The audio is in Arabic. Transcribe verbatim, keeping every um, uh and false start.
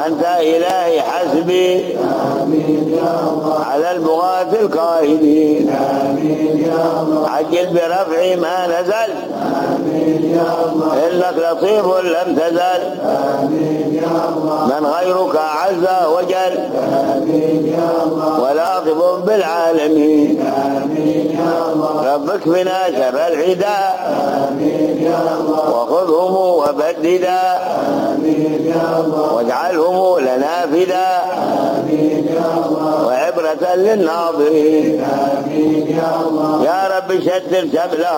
أنت إلهي حسبي على البغاة القائدين عجل برفع ما نزل إنك لطيف لم تزل من غيرك عز وجل ولاطف بالعالمين رب اكفنا شر العداء وخذهم وبددا واجعلهم لنا فدا وعبرة للناظرين يا رب شتت شملهم